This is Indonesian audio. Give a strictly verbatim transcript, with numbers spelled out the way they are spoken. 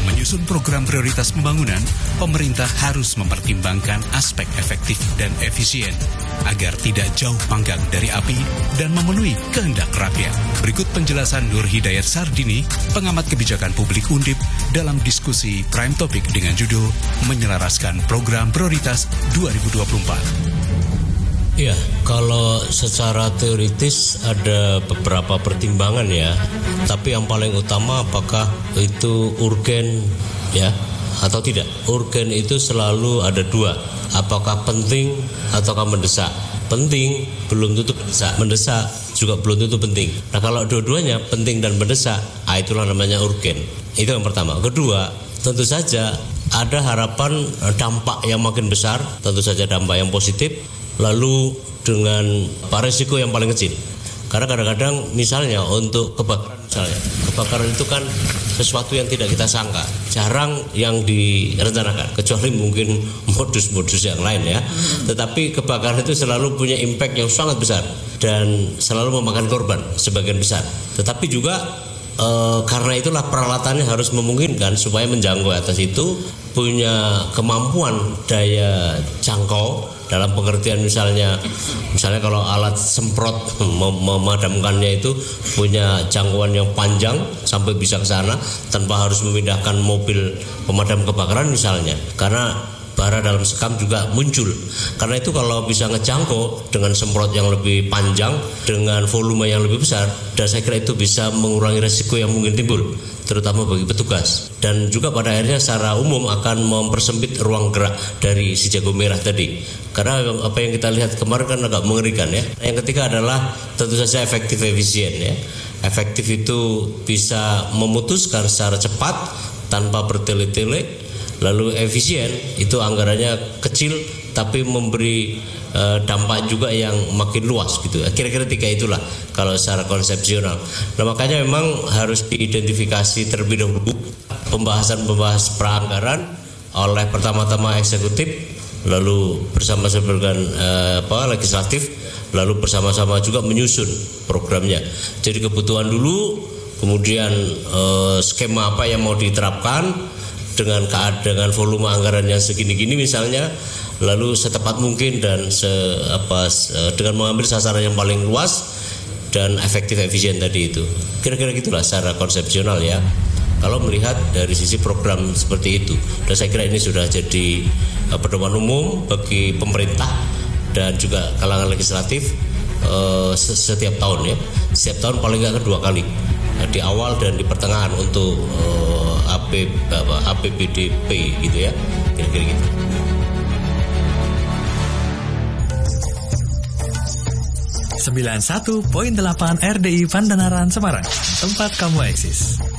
Dalam menyusun program prioritas pembangunan, pemerintah harus mempertimbangkan aspek efektif dan efisien agar tidak jauh panggang dari api dan memenuhi kehendak rakyat. Berikut penjelasan Nur Hidayat Sardini, pengamat kebijakan publik Undip, dalam diskusi Prime Topic dengan judul Menyelaraskan Program Prioritas dua ribu dua puluh empat. Ya, kalau secara teoritis ada beberapa pertimbangan ya. Tapi yang paling utama apakah itu urgen ya atau tidak. Urgen itu selalu ada dua. Apakah penting ataukah mendesak. Penting belum tentu mendesak. Mendesak juga belum tentu penting. Nah, kalau dua-duanya penting dan mendesak, ah, itulah namanya urgen. Itu yang pertama. Kedua, tentu saja ada harapan dampak yang makin besar, tentu saja dampak yang positif. Lalu dengan resiko yang paling kecil. Karena kadang-kadang misalnya untuk kebakaran misalnya, kebakaran itu kan sesuatu yang tidak kita sangka, jarang yang direncanakan, kecuali mungkin modus-modus yang lain ya. Tetapi kebakaran itu selalu punya impact yang sangat besar dan selalu memakan korban sebagian besar. Tetapi juga e, karena itulah peralatannya harus memungkinkan supaya menjangkau atas itu, punya kemampuan daya jangkau. Dalam pengertian misalnya, misalnya kalau alat semprot memadamkannya itu punya jangkauan yang panjang sampai bisa ke sana tanpa harus memindahkan mobil pemadam kebakaran misalnya. Karena bara dalam sekam juga muncul. Karena itu kalau bisa ngejangkau dengan semprot yang lebih panjang, dengan volume yang lebih besar, dan saya kira itu bisa mengurangi resiko yang mungkin timbul, terutama bagi petugas. Dan juga pada akhirnya secara umum akan mempersempit ruang gerak dari si jago merah tadi. Karena apa yang kita lihat kemarin kan agak mengerikan ya. Yang ketiga adalah tentu saja efektif efisien ya. Efektif itu bisa memutuskan secara cepat tanpa bertele-tele. Lalu efisien itu anggarannya kecil tapi memberi e, dampak juga yang makin luas gitu. Kira-kira tiga itulah kalau secara konsepsional. Nah, makanya memang harus diidentifikasi terlebih dahulu pembahasan-pembahasan peranggaran oleh pertama-tama eksekutif, lalu bersama-sama dengan e, apa legislatif, lalu bersama-sama juga menyusun programnya. Jadi kebutuhan dulu, kemudian e, skema apa yang mau diterapkan dengan dengan volume anggaran yang segini-gini misalnya, lalu setepat mungkin dan se, apa, dengan mengambil sasaran yang paling luas dan efektif efisien tadi itu. Kira-kira gitulah secara konsepsional ya. Kalau melihat dari sisi program seperti itu, dan saya kira ini sudah jadi uh, pedoman umum bagi pemerintah dan juga kalangan legislatif uh, setiap tahun ya. Setiap tahun paling nggak dua kali, nah, di awal dan di pertengahan untuk uh, A P, apa, A P B D P gitu ya, kira-kira gitu. sembilan puluh satu koma delapan R D I Pandanaran Semarang, tempat kamu eksis.